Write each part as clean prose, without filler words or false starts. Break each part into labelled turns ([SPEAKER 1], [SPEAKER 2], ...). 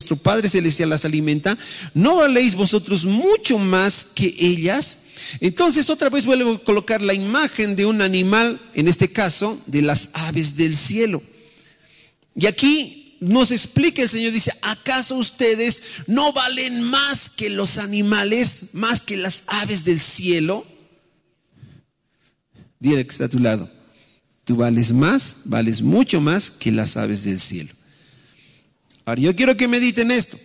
[SPEAKER 1] vuestro Padre Celestial las alimenta, ¿no valéis vosotros mucho más que ellas? Entonces otra vez vuelvo a colocar la imagen de un animal, en este caso de las aves del cielo. Y aquí nos explica el Señor, dice: ¿acaso ustedes no valen más que los animales, más que las aves del cielo? Dile que está a tu lado: tú vales más, vales mucho más que las aves del cielo. Ahora yo quiero que mediten esto.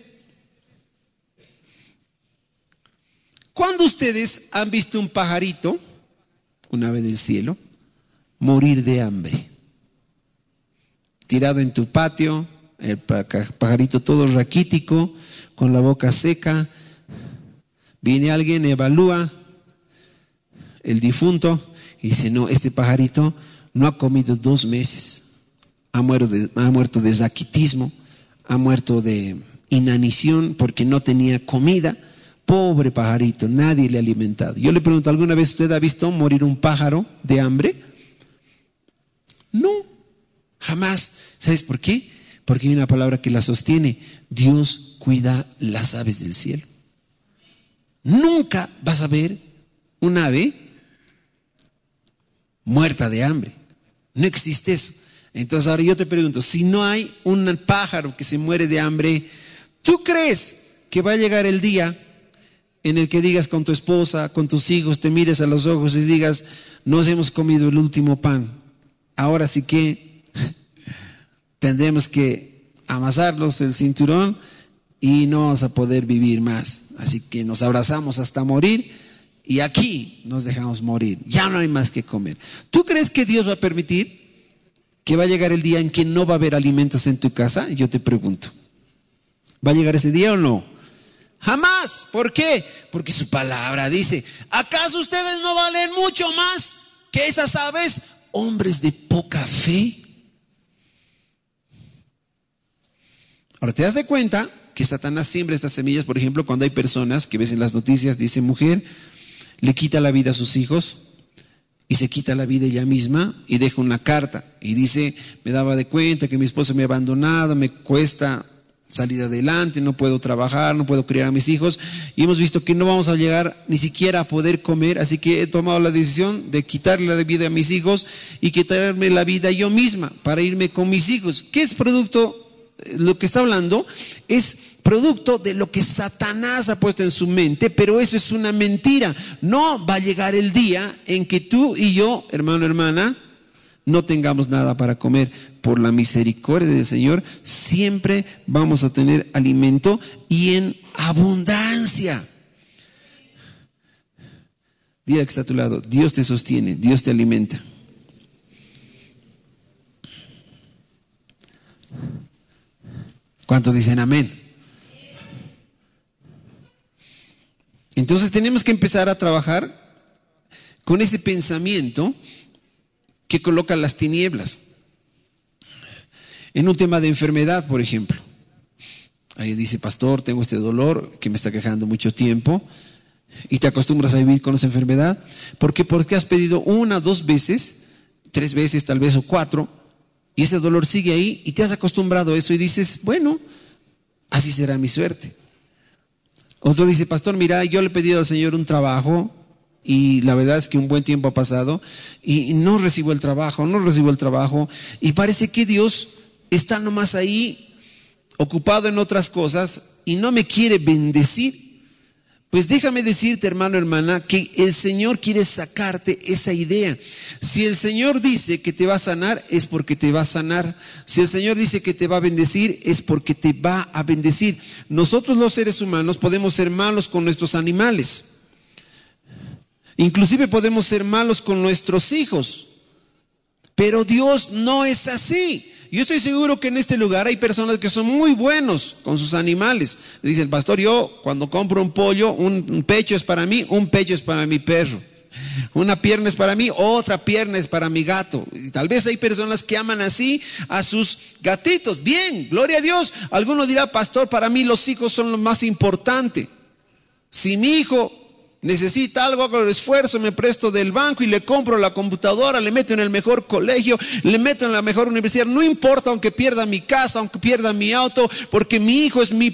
[SPEAKER 1] ¿Cuándo ustedes han visto un pajarito, un ave del cielo, morir de hambre? Tirado en tu patio, el pajarito todo raquítico, con la boca seca. Viene alguien, evalúa el difunto y dice: no, este pajarito no ha comido 2 meses. Ha muerto de raquitismo, ha muerto de inanición porque no tenía comida. Pobre pajarito, nadie le ha alimentado. Yo le pregunto: ¿alguna vez usted ha visto morir un pájaro de hambre? No, jamás. ¿Sabes por qué? Porque hay una palabra que la sostiene: Dios cuida las aves del cielo. Nunca vas a ver un ave muerta de hambre. No existe eso. Entonces ahora yo te pregunto: si no hay un pájaro que se muere de hambre, ¿tú crees que va a llegar el día en el que digas con tu esposa, con tus hijos, te mires a los ojos y digas: nos hemos comido el último pan, ahora sí que tendremos que amasarlos el cinturón y no vamos a poder vivir más, así que nos abrazamos hasta morir y aquí nos dejamos morir, ya no hay más que comer? ¿Tú crees que Dios va a permitir que va a llegar el día en que no va a haber alimentos en tu casa? Yo te pregunto, ¿va a llegar ese día o no? Jamás. ¿Por qué? Porque su palabra dice: ¿acaso ustedes no valen mucho más que esas aves? Hombres de poca fe. Ahora, ¿te das de cuenta que Satanás siembra estas semillas? Por ejemplo, cuando hay personas que ves en las noticias, dice: mujer le quita la vida a sus hijos y se quita la vida ella misma y deja una carta y dice: me daba de cuenta que mi esposo me ha abandonado, me cuesta salir adelante, no puedo trabajar, no puedo criar a mis hijos y hemos visto que no vamos a llegar ni siquiera a poder comer, así que he tomado la decisión de quitarle la vida a mis hijos y quitarme la vida yo misma para irme con mis hijos. ¿Qué es producto? Lo que está hablando es producto de lo que Satanás ha puesto en su mente, pero eso es una mentira. No va a llegar el día en que tú y yo, hermano, hermana, no tengamos nada para comer. Por la misericordia del Señor siempre vamos a tener alimento y en abundancia. Dile que está a tu lado: Dios te sostiene, Dios te alimenta. ¿Cuántos dicen amén? Entonces tenemos que empezar a trabajar con ese pensamiento que coloca las tinieblas. En un tema de enfermedad, por ejemplo, alguien dice: pastor, tengo este dolor que me está quejando mucho tiempo, y te acostumbras a vivir con esa enfermedad. ¿Por qué? Porque has pedido 1, 2 veces, 3 veces tal vez o 4, y ese dolor sigue ahí y te has acostumbrado a eso y dices: bueno, así será mi suerte. Otro dice: pastor, mira, yo le he pedido al Señor un trabajo y la verdad es que un buen tiempo ha pasado y no recibo el trabajo y parece que Dios está nomás ahí ocupado en otras cosas y no me quiere bendecir. Pues déjame decirte, hermano, hermana, que el Señor quiere sacarte esa idea. Si el Señor dice que te va a sanar, es porque te va a sanar. Si el Señor dice que te va a bendecir, es porque te va a bendecir. Nosotros los seres humanos podemos ser malos con nuestros animales. Inclusive podemos ser malos con nuestros hijos. Pero Dios no es así. Yo estoy seguro que en este lugar hay personas que son muy buenos con sus animales. Dicen: pastor, yo cuando compro un pollo, un pecho es para mí, un pecho es para mi perro. Una pierna es para mí, otra pierna es para mi gato. Y tal vez hay personas que aman así a sus gatitos. Bien, gloria a Dios. Alguno dirá: pastor, para mí los hijos son lo más importante. Si mi hijo necesita algo, hago el esfuerzo, me presto del banco y le compro la computadora, le meto en el mejor colegio, le meto en la mejor universidad. No importa aunque pierda mi casa, aunque pierda mi auto, porque mi hijo es mi